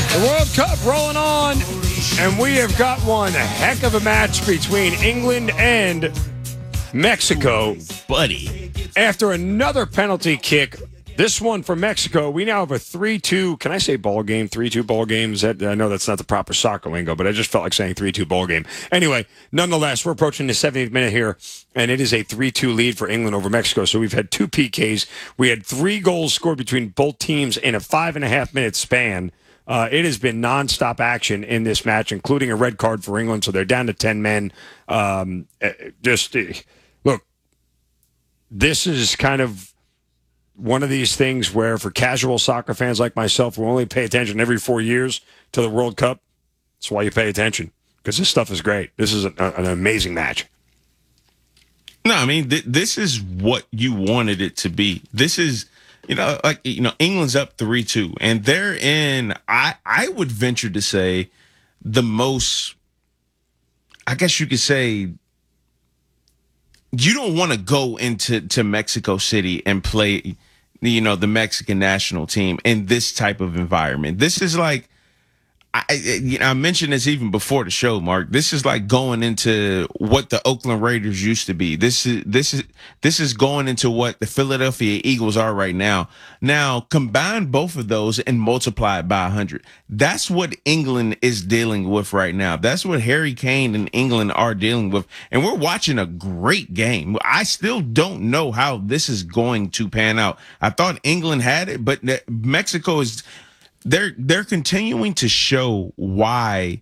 The World Cup rolling on, and we have got one heck of a match between England and Mexico. Buddy. After another penalty kick, this one for Mexico, we now have a 3-2, can I say ball game, 3-2 ball games? I know that's not the proper soccer lingo, but I just felt like saying 3-2 ball game. Anyway, nonetheless, we're approaching the 70th minute here, and it is a 3-2 lead for England over Mexico. So we've had two PKs. We had 3 goals scored between both teams in a 5.5-minute span. It has been nonstop action in this match, including a red card for England, so they're down to 10 men. Look, this is kind of one of these things where for casual soccer fans like myself who only pay attention every 4 years to the World Cup, that's why you pay attention, because this stuff is great. This is an amazing match. No, I mean, this is what you wanted it to be. This is... England's up 3-2, and they're in, I would venture to say, the most, I guess you could say, you don't want to go into Mexico City and play, the Mexican national team in this type of environment. This is like, I mentioned this even before the show, Mark. This is like going into what the Oakland Raiders used to be. This is going into what the Philadelphia Eagles are right now. Now, combine both of those and multiply it by 100. That's what England is dealing with right now. That's what Harry Kane and England are dealing with. And we're watching a great game. I still don't know how this is going to pan out. I thought England had it, but Mexico is... They're continuing to show why,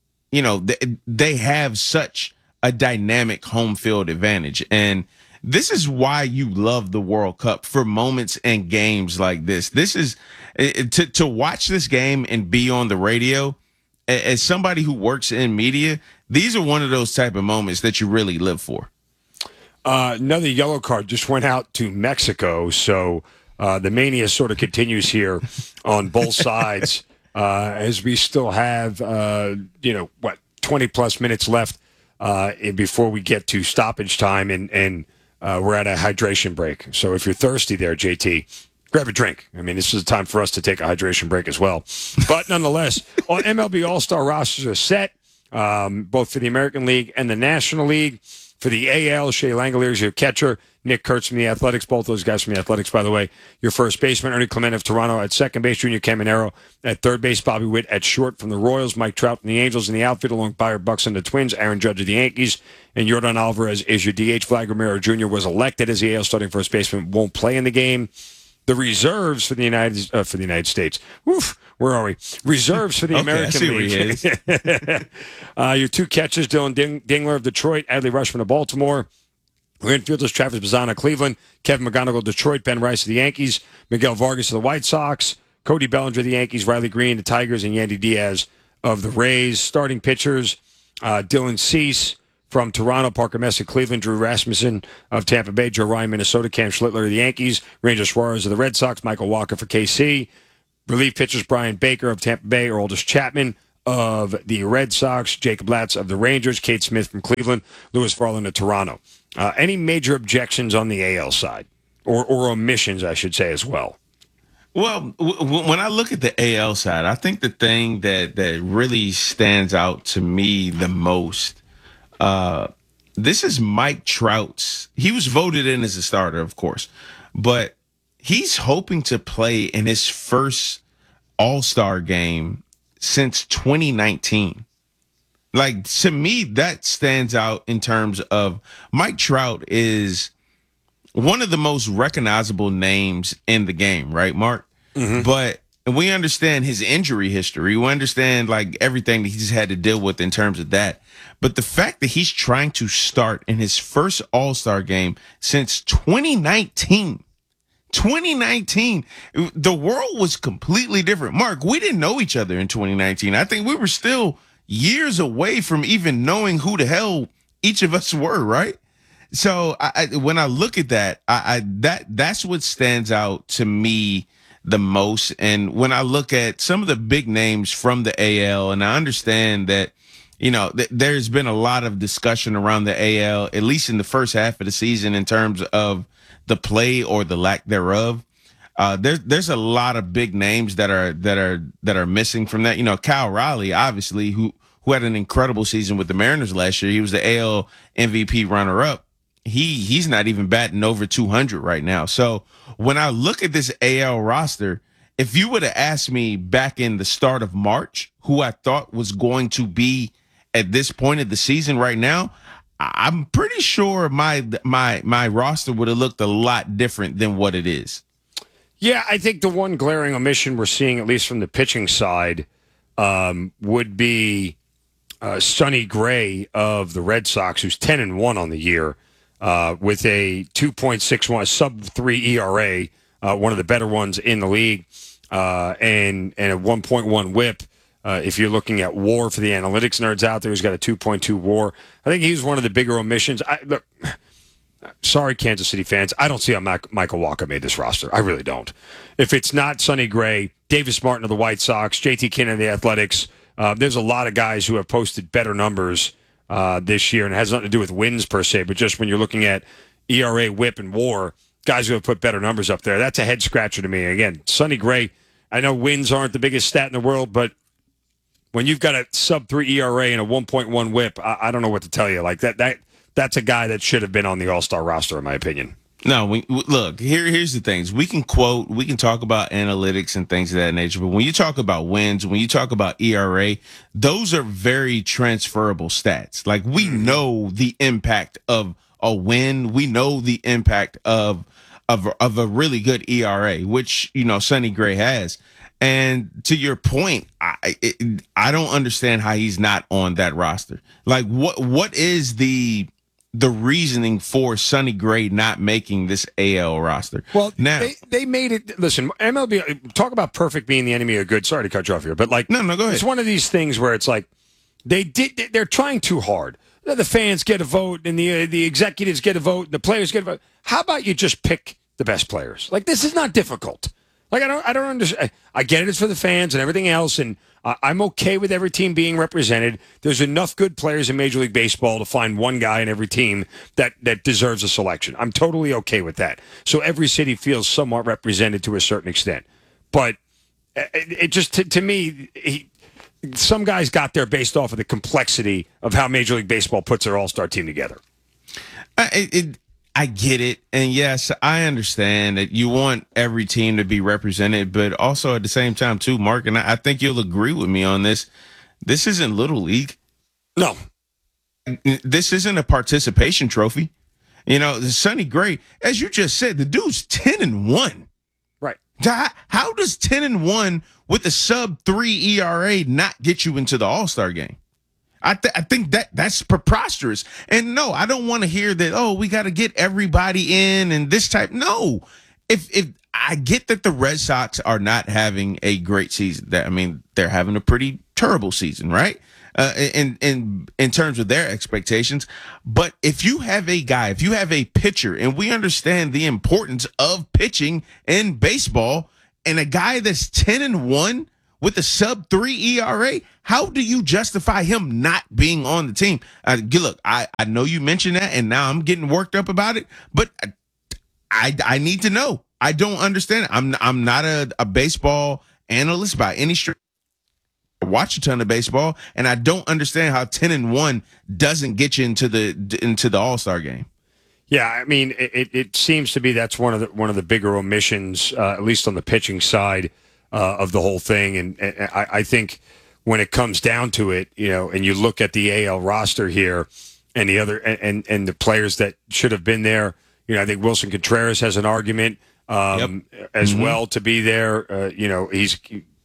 they have such a dynamic home field advantage. And this is why you love the World Cup, for moments and games like this. This is to watch this game and be on the radio. As somebody who works in media, these are one of those type of moments that you really live for. Another yellow card just went out to Mexico. So the mania sort of continues here on both sides as we still have, 20-plus minutes left before we get to stoppage time, and we're at a hydration break. So if you're thirsty there, JT, grab a drink. I mean, this is a time for us to take a hydration break as well. But nonetheless, on MLB All-Star rosters are set, both for the American League and the National League. For the AL, Shea Langeliers is your catcher. Nick Kurtz from the Athletics, both those guys from the Athletics, by the way. Your first baseman, Ernie Clement of Toronto at second base, Junior Caminero at third base, Bobby Witt at short from the Royals, Mike Trout from the Angels in the outfield, along with Byron Buxton, the Twins, Aaron Judge of the Yankees, and Yordan Alvarez is your DH. Vladimir Jr. was elected as the AL starting first baseman, won't play in the game. The reserves for the United States. Oof, where are we? Reserves for the American League. Your two catchers, Dylan Dingler of Detroit, Adley Rutschman of Baltimore. Your infielders, Travis Bazzana of Cleveland, Kevin McGonigal of Detroit, Ben Rice of the Yankees, Miguel Vargas of the White Sox, Cody Bellinger of the Yankees, Riley Green, the Tigers, and Yandy Diaz of the Rays. Starting pitchers, Dylan Cease from Toronto, Parker Messick, Cleveland, Drew Rasmussen of Tampa Bay, Joe Ryan, Minnesota, Cam Schlittler of the Yankees, Ranger Suarez of the Red Sox, Michael Walker for KC. Relief pitchers, Brian Baker of Tampa Bay, Aroldis Chapman of the Red Sox, Jacob Latz of the Rangers, Kate Smith from Cleveland, Lewis Farland of Toronto. Any major objections on the AL side, or omissions, I should say, as well? Well, when I look at the AL side, I think the thing that really stands out to me the most, this is Mike Trout's. He was voted in as a starter, of course, but he's hoping to play in his first All-Star game since 2019. Like, to me, that stands out in terms of Mike Trout is one of the most recognizable names in the game, right, Mark? Mm-hmm. But we understand his injury history. We understand, like, everything that he's had to deal with in terms of that. But the fact that he's trying to start in his first All-Star game since 2019, the world was completely different. Mark, we didn't know each other in 2019. I think we were still years away from even knowing who the hell each of us were, right? So when I look at that, that's what stands out to me the most. And when I look at some of the big names from the AL, and I understand that, there's been a lot of discussion around the AL, at least in the first half of the season, in terms of the play or the lack thereof. There's a lot of big names that are missing from that. You know, Kyle Riley, obviously, who had an incredible season with the Mariners last year. He was the AL MVP runner up. He's not even batting over 200 right now. So when I look at this AL roster, if you would have asked me back in the start of March who I thought was going to be at this point of the season right now, I'm pretty sure my roster would have looked a lot different than what it is. Yeah, I think the one glaring omission we're seeing, at least from the pitching side, would be Sonny Gray of the Red Sox, who's 10-1 on the year, with a 2.61 sub-3 ERA, one of the better ones in the league, and a 1.1 WHIP. If you're looking at WAR for the analytics nerds out there, who's got a 2.2 WAR, I think he's one of the bigger omissions. Look, sorry, Kansas City fans, I don't see how Michael Walker made this roster. I really don't. If it's not Sonny Gray, Davis Martin of the White Sox, JT Kinnan of the Athletics, there's a lot of guys who have posted better numbers this year, and it has nothing to do with wins per se, but just when you're looking at ERA, WHIP, and WAR, guys who have put better numbers up there. That's a head scratcher to me. Again, Sonny Gray, I know wins aren't the biggest stat in the world, but when you've got a sub-3 ERA and a 1.1 WHIP, I don't know what to tell you. Like that's a guy that should have been on the All-Star roster, in my opinion. No, look, here's the things. We can talk about analytics and things of that nature, but when you talk about wins, when you talk about ERA, those are very transferable stats. Like, we know the impact of a win. We know the impact of a really good ERA, which, you know, Sonny Gray has. And to your point, I don't understand how he's not on that roster. Like, what is the reasoning for Sonny Gray not making this AL roster? Well, now they made it. Listen, MLB, talk about perfect being the enemy of good. Sorry to cut you off here, but like, no, go ahead. It's one of these things where it's like they're trying too hard. The fans get a vote, and the executives get a vote, and the players get a vote. How about you just pick the best players? Like, this is not difficult. Like, I don't understand. I get it. It's for the fans and everything else, and I'm okay with every team being represented. There's enough good players in Major League Baseball to find one guy in every team that deserves a selection. I'm totally okay with that. So every city feels somewhat represented to a certain extent. But it just, to me, some guys got there based off of the complexity of how Major League Baseball puts their all-star team together. I get it. And yes, I understand that you want every team to be represented, but also at the same time too, Mark, and I think you'll agree with me on this. This isn't Little League. No. This isn't a participation trophy. You know, Sonny Gray, as you just said, the dude's 10-1. Right. How does 10-1 with a sub-3 ERA not get you into the All-Star game? I think that's preposterous. And no, I don't want to hear that, oh, we got to get everybody in and this type. No. If I get that the Red Sox are not having a great season, they're having a pretty terrible season, right? In terms of their expectations. But if you have a pitcher, and we understand the importance of pitching in baseball, and a guy that's 10-1 with a sub-3 ERA, how do you justify him not being on the team? Look, I know you mentioned that, and now I'm getting worked up about it, but I need to know. I don't understand. I'm not a baseball analyst by any stretch. I watch a ton of baseball, and I don't understand how 10-1 doesn't get you into the All-Star game. Yeah, I mean, it seems to be that's one of the bigger omissions, at least on the pitching side of the whole thing. And I think when it comes down to it, you know, and you look at the AL roster here and the other and the players that should have been there, you know, I think Wilson Contreras has an argument as well to be there. You know, he's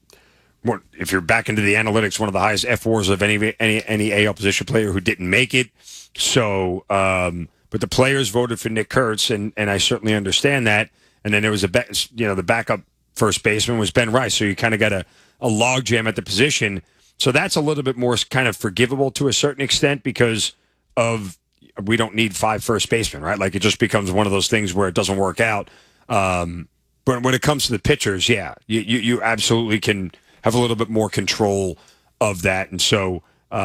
if you're back into the analytics, one of the highest F4s of any AL position player who didn't make it. So, but the players voted for Nick Kurtz, and I certainly understand that. And then there was the backup first baseman was Ben Rice, so you kind of got a logjam at the position. So that's a little bit more kind of forgivable to a certain extent because of we don't need 5 first basemen, right? Like it just becomes one of those things where it doesn't work out. But when it comes to the pitchers, yeah, you absolutely can have a little bit more control of that. And so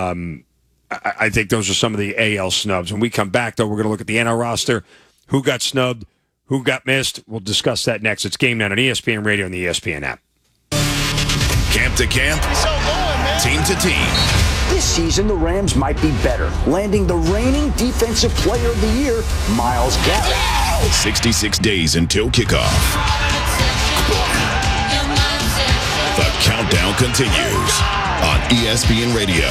I think those are some of the AL snubs. When we come back, though, we're going to look at the NL roster. Who got snubbed? Who got missed? We'll discuss that next. It's Game Night on ESPN Radio and the ESPN app. Camp to camp, team to team. This season, the Rams might be better, landing the reigning Defensive Player of the Year, Myles Garrett. 66 days until kickoff. The countdown continues on ESPN Radio.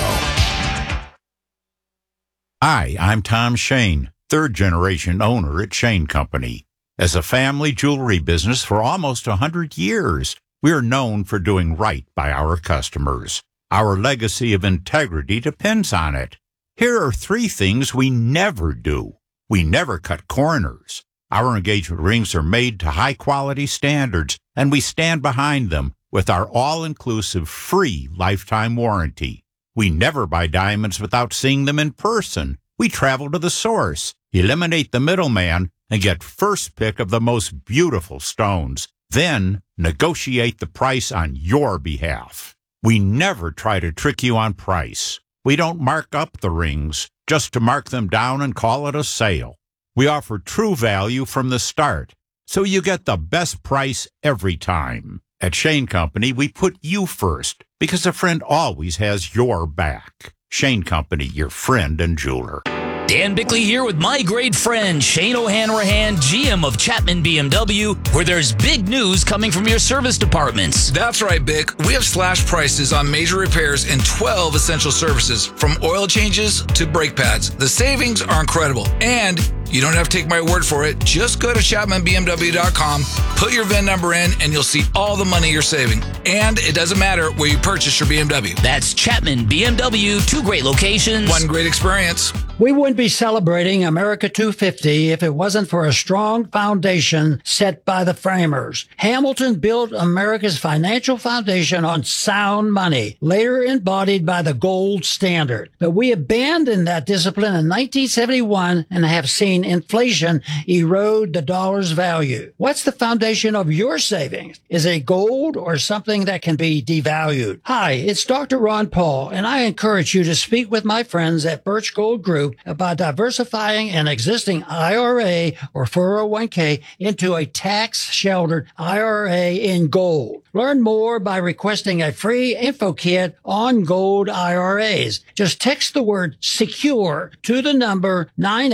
Hi, I'm Tom Shane, third-generation owner at Shane Company. As a family jewelry business for almost 100 years, we are known for doing right by our customers. Our legacy of integrity depends on it. Here are 3 things we never do. We never cut corners. Our engagement rings are made to high-quality standards, and we stand behind them with our all-inclusive free lifetime warranty. We never buy diamonds without seeing them in person. We travel to the source, eliminate the middleman, and get first pick of the most beautiful stones. Then negotiate the price on your behalf. We never try to trick you on price. We don't mark up the rings just to mark them down and call it a sale. We offer true value from the start, so you get the best price every time. At Shane Company, we put you first because a friend always has your back. Shane Company, your friend and jeweler. Dan Bickley here with my great friend Shane O'Hanrahan, GM of Chapman BMW, where there's big news coming from your service departments. That's right, Bick. We have slashed prices on major repairs and 12 essential services, from oil changes to brake pads. The savings are incredible, and you don't have to take my word for it. Just go to ChapmanBMW.com, put your VIN number in, and you'll see all the money you're saving. And it doesn't matter where you purchase your BMW. That's Chapman BMW, 2 great locations, 1 great experience. We wouldn't be celebrating America 250 if it wasn't for a strong foundation set by the framers. Hamilton built America's financial foundation on sound money, later embodied by the gold standard. But we abandoned that discipline in 1971 and have seen inflation erode the dollar's value. What's the foundation of your savings? Is it gold or something that can be devalued? Hi, it's Dr. Ron Paul, and I encourage you to speak with my friends at Birch Gold Group about diversifying an existing IRA or 401k into a tax-sheltered IRA in gold. Learn more by requesting a free info kit on gold IRAs. Just text the word SECURE to the number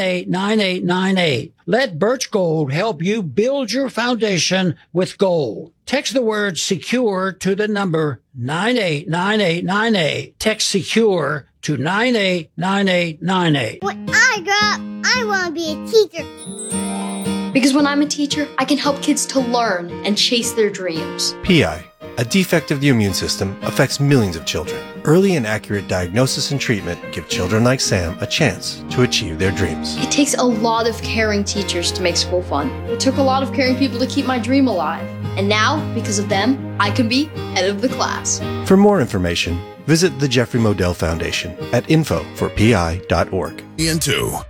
989898. Let Birch Gold help you build your foundation with gold. Text the word SECURE to the number 989898. Text SECURE to 989898. When I grow up, I want to be a teacher. Because when I'm a teacher, I can help kids to learn and chase their dreams. PI, a defect of the immune system, affects millions of children. Early and accurate diagnosis and treatment give children like Sam a chance to achieve their dreams. It takes a lot of caring teachers to make school fun. It took a lot of caring people to keep my dream alive. And now, because of them, I can be head of the class. For more information, visit the Jeffrey Modell Foundation at info4pi.org. Ian 2.